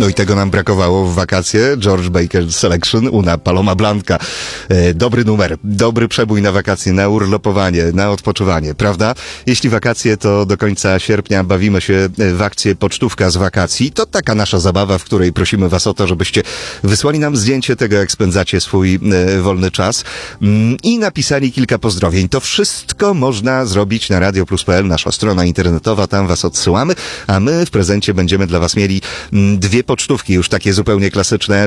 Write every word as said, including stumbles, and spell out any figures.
No i tego nam brakowało w wakacje. George Baker Selection, Una Paloma Blanca. E, dobry numer, dobry przebój na wakacje, na urlopowanie, na odpoczywanie, prawda? Jeśli wakacje, to do końca sierpnia bawimy się w akcję Pocztówka z wakacji. To taka nasza zabawa, w której prosimy was o to, żebyście wysłali nam zdjęcie tego, jak spędzacie swój e, wolny czas mm, i napisali kilka pozdrowień. To wszystko można zrobić na radio plus kropka p l, nasza strona internetowa, tam was odsyłamy, a my w prezencie będziemy dla was mieli mm, dwie pocztówki, już takie zupełnie klasyczne,